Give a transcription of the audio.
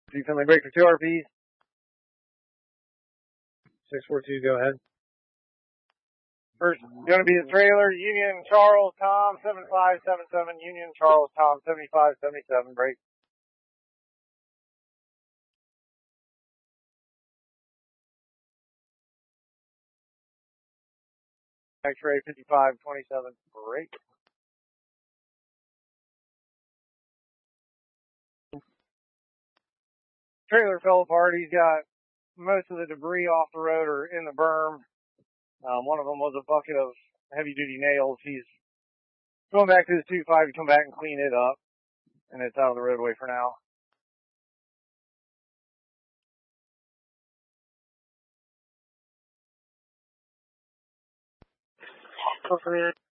Do family break for 2 RPs. 642, go ahead. First, going to be the trailer, Union Charles Tom 7577, Union Charles Tom 7577, break. X-ray 5527, break. Trailer fell apart. He's got most of the debris off the road or in the berm. One of them was a bucket of heavy duty nails. He's going back to his 2.5 to come back and clean it up. And it's out of the roadway for now. Go from here.